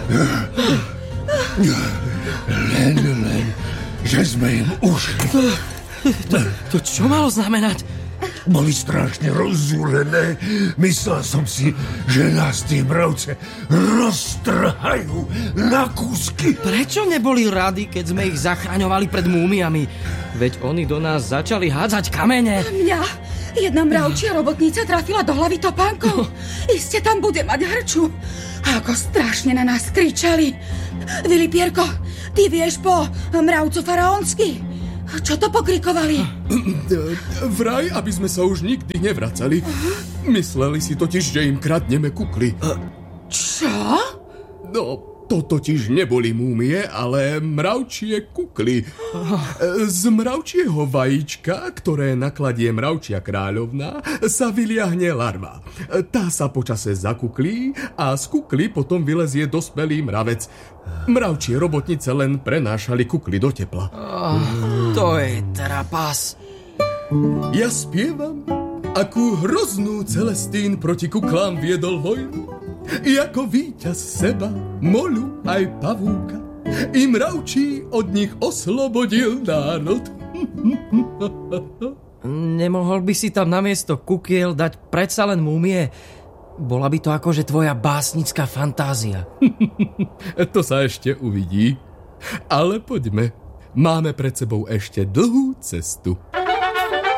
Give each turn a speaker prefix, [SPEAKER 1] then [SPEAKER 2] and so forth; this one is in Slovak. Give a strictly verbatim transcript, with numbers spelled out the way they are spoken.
[SPEAKER 1] Len, len, že sme im ušli.
[SPEAKER 2] To, to čo malo znamenať?
[SPEAKER 1] Boli strašne rozzúlené. Myslel som si, že nás tí mravce roztrhajú na kúsky.
[SPEAKER 2] Prečo neboli radi, keď sme ich zachraňovali pred múmiami? Veď oni do nás začali hádzať kamene.
[SPEAKER 3] Mňa jedna mravčia robotnica trafila do hlavy topánkou. Iste tam bude mať hrču. A ako strašne na nás kričali. Vilipierko, ty vieš po mravcu faraónsky? Čo to pokrikovali?
[SPEAKER 4] Vraj, aby sme sa už nikdy nevracali. Mysleli si totiž, že im kradneme kukly.
[SPEAKER 3] Čo?
[SPEAKER 4] No, to totiž neboli múmie, ale mravčie kukly. Z mravčieho vajíčka, ktoré nakladie mravčia kráľovná, sa vyliahne larva. Tá sa počase zakuklí a z kukly potom vylezie dospelý mravec. Mravčie robotnice len prenášali kukly do tepla.
[SPEAKER 2] Oh, to je trapas.
[SPEAKER 4] Ja spievam, akú hroznú Celestín proti kuklám viedol vojnu. I ako víťaz seba, molu aj pavúka. I mravčí od nich oslobodil národ.
[SPEAKER 2] Nemohol by si tam namiesto kukiel dať predsa len múmie? Bola by to akože tvoja básnická fantázia.
[SPEAKER 4] To sa ešte uvidí. Ale poďme. Máme pred sebou ešte dlhú cestu.